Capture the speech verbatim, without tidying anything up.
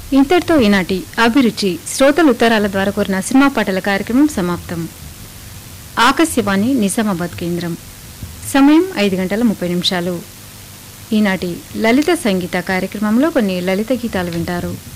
ఇంతటితో ఈనాటి అభిరుచి శ్రోతల ఉత్తరాల ద్వారా కోరిన సినిమా పాటల కార్యక్రమం సమాప్తం. ఆకాశవాణి నిజామాబాద్ కేంద్రం. సమయం ఐదు గంటల ముప్పై నిమిషాలు. ఈనాటి లలిత సంగీత కార్యక్రమంలో కొన్ని లలిత గీతాలు వింటారు.